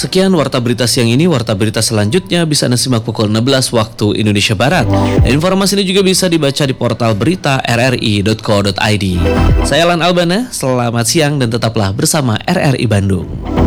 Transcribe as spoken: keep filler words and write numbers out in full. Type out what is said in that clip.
Sekian Warta Berita siang ini. Warta Berita selanjutnya bisa Anda simak pukul enam belas waktu Indonesia Barat. Dan informasi ini juga bisa dibaca di portal berita r r i dot co dot i d. Saya Lan Albana, selamat siang dan tetaplah bersama R R I Bandung.